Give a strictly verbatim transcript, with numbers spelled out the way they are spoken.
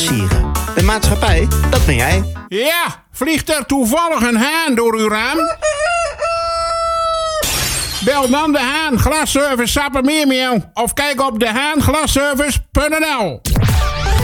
sieren. De maatschappij, dat ben jij. Ja, vliegt er toevallig een haan door uw raam? Bel dan de Haan Glasservice Sappemeermeeuw of kijk op de haan glasservice punt n l.